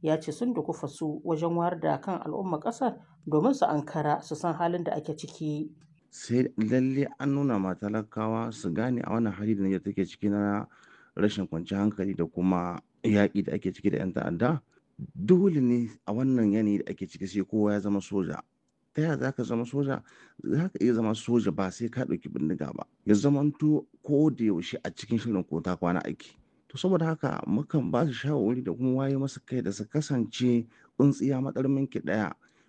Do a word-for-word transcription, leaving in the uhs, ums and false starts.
ya ce sun dukufa su wajen wayar da kan al'ummar ƙasar domin su ankara su san halin da ake ciki. Sai lalle an nuna ma talakawa su gane a wannan hali da Nijar take ciki na rashin kwanciyar hankali da kuma yaƙi da ake ciki da 'yan ta'adda. Dole ne a wannan yanayi da ake ciki sai kowa ya zama soja. Ta yaya za ka zama soja? Za ka iya zama soja ba sai ka ɗauki bindiga ba. Ya zamanto ko da yaushe a cikin shirin ko ta kwana aiki. To saboda haka mukan ba su shawarwari da kuma waye masu kai da su kasance tsintsiya maɗaurinki ɗaya